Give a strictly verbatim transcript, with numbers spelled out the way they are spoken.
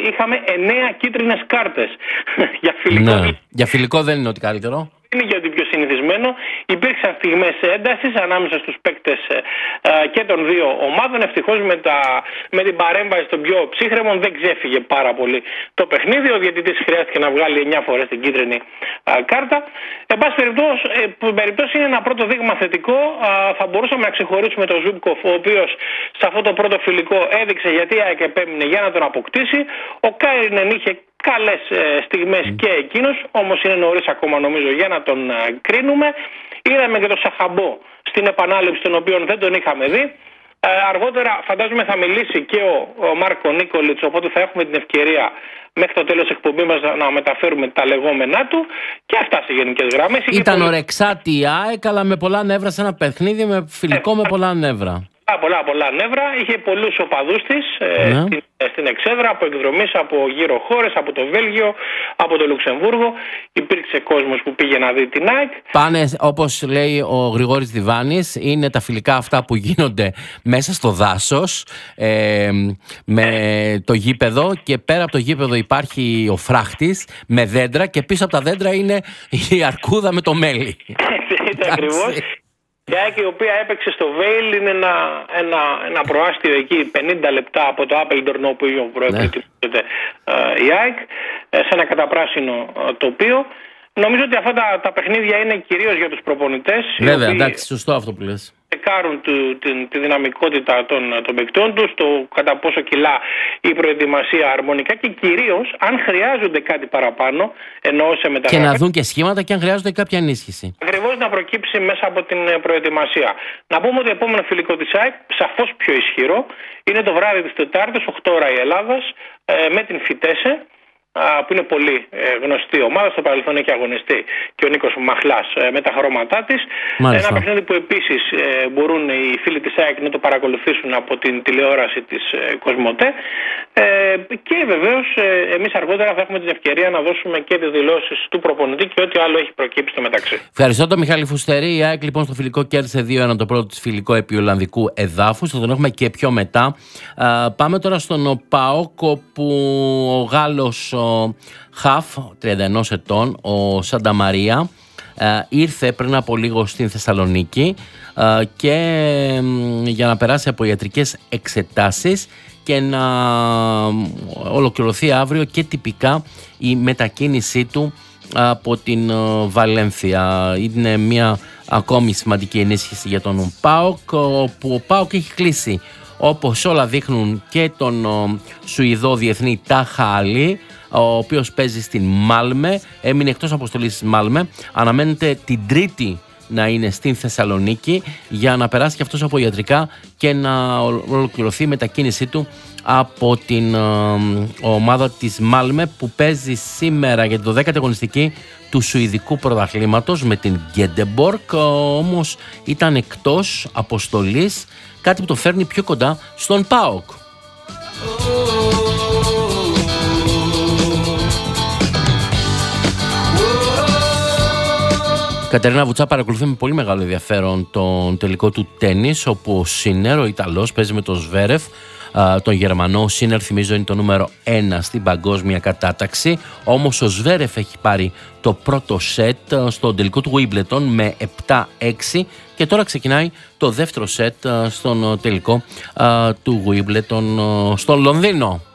είχαμε εννέα κίτρινες κάρτες για φιλικό. Ναι. Για φιλικό δεν είναι ότι καλύτερο. Είναι για ότι πιο συνηθισμένο. Υπήρξαν στιγμές έντασης ανάμεσα στους παίκτες ε, και των δύο ομάδων. Ευτυχώς με, τα, με την παρέμβαση των πιο ψύχρεμων δεν ξέφυγε πάρα πολύ το παιχνίδι. Ο διαιτητής χρειάστηκε να βγάλει εννιά φορές την κίτρινη ε, κάρτα. Εν πάση περιπτώσει, ε, περιπτώσει είναι ένα πρώτο δείγμα θετικό. Ε, θα μπορούσαμε να ξεχωρίσουμε τον Ζούμπκοφ, ο οποίος σε αυτό το πρώτο φιλικό έδειξε γιατί η ΑΕΚ επέμεινε για να τον αποκτήσει. Ο Κάιρινεν είχε καλές ε, στιγμές mm. και εκείνος, όμως είναι νωρίς ακόμα νομίζω για να τον ε, κρίνουμε. Είδαμε και τον Σαχαμπό στην επανάληψη, τον οποίο δεν τον είχαμε δει. Ε, αργότερα φαντάζομαι θα μιλήσει και ο, ο Μάρκο Νίκολιτς, οπότε θα έχουμε την ευκαιρία μέχρι το τέλος της εκπομπής μας να μεταφέρουμε τα λεγόμενά του και αυτά σε γενικές γραμμές. Ήταν πολύ... ορεξάτη η ΑΕΚ, αλλά με πολλά νεύρα σε ένα παιχνίδι, με φιλικό ε, με πολλά νεύρα. Πολλά πολλά νεύρα, είχε πολλούς οπαδούς της ε, ναι. στην, στην εξέδρα, από εκδρομής, από γύρω χώρες, από το Βέλγιο, από το Λουξεμβούργο. Υπήρξε κόσμος που πήγε να δει την ΑΕΚ. Πάνε, όπως λέει ο Γρηγόρης Διβάνης, είναι τα φιλικά αυτά που γίνονται μέσα στο δάσος ε, με το γήπεδο, και πέρα από το γήπεδο υπάρχει ο φράχτης με δέντρα και πίσω από τα δέντρα είναι η αρκούδα με το μέλι. Ήταν ακριβώς. Η ΑΕΚ, η οποία έπαιξε στο Βέιλ, είναι ένα, ένα, ένα προάστιο εκεί πενήντα λεπτά από το Άπελντορν, όπου προετοιμάζεται ναι. η ΑΕΚ, σε ένα καταπράσινο τοπίο. Νομίζω ότι αυτά τα, τα παιχνίδια είναι κυρίως για τους προπονητές. Βέβαια, εντάξει, σωστό αυτό που λες. Εκάρουν του, την, τη δυναμικότητα των, των παικτών τους, το κατά πόσο κιλά η προετοιμασία αρμονικά και κυρίως αν χρειάζονται κάτι παραπάνω, εννοώ σε μεταγραφές. Και να δουν και σχήματα και αν χρειάζονται κάποια ενίσχυση. Ακριβώς, να προκύψει μέσα από την προετοιμασία. Να πούμε ότι το επόμενο φιλικό της ΑΕΚ, σαφώς πιο ισχυρό, είναι το βράδυ της Τετάρτης, οκτώ ώρα η Ελλάδας, με την Φιτέσε, που είναι πολύ γνωστή ομάδα. Στο παρελθόν έχει αγωνιστεί και ο Νίκος Μαχλάς με τα χρώματά της. Μάλιστα. Ένα παιχνίδι που επίσης μπορούν οι φίλοι της ΑΕΚ να το παρακολουθήσουν από την τηλεόραση της Κοσμοτέ. Και βεβαίως εμείς αργότερα θα έχουμε την ευκαιρία να δώσουμε και τις δηλώσεις του προπονητή και ό,τι άλλο έχει προκύψει στο μεταξύ. Ευχαριστώ τον Μιχάλη Φουστερή. Η ΑΕΚ λοιπόν στο φιλικό κέρδισε δύο ένα το πρώτο της φιλικό επί Ολλανδικού εδάφους. Θα τον έχουμε και πιο μετά. Πάμε τώρα στον ΠΑΟΚ, όπου ο Γάλλος ο Χαφ, τριάντα ένα ετών, ο Σάντα Μαρία, ε, ήρθε πριν από λίγο στην Θεσσαλονίκη ε, και ε, για να περάσει από ιατρικές εξετάσεις και να ολοκληρωθεί αύριο και τυπικά η μετακίνησή του από την ε, Βαλένθια. Είναι μια ακόμη σημαντική ενίσχυση για τον ΠΑΟΚ, όπου ο ΠΑΟΚ έχει κλείσει, όπως όλα δείχνουν, και τον ο, Σουηδό διεθνή Τάχα Αλή, ο οποίος παίζει στην Μάλμε, έμεινε εκτός αποστολής της Μάλμε. Αναμένεται την Τρίτη να είναι στην Θεσσαλονίκη για να περάσει και αυτός από ιατρικά και να ολοκληρωθεί η μετακίνησή του από την ε, ομάδα της Μάλμε, που παίζει σήμερα για το δέκατη αγωνιστική του Σουηδικού Πρωταθλήματος με την Γκέντεμπορκ. Όμως ήταν εκτός αποστολής, κάτι που το φέρνει πιο κοντά στον ΠΑΟΚ. Κατερίνα Βουτσά παρακολουθεί με πολύ μεγάλο ενδιαφέρον τον τελικό του τένις, όπου ο Σίνερ, ο Ιταλός, παίζει με τον Σβέρεφ, τον Γερμανό. Ο Σίνερ, θυμίζω, είναι το νούμερο ένα στην παγκόσμια κατάταξη. Όμως ο Σβέρεφ έχει πάρει το πρώτο σετ στο τελικό του Wimbledon με επτά έξι και τώρα ξεκινάει το δεύτερο σετ στον τελικό του Wimbledon στο Λονδίνο.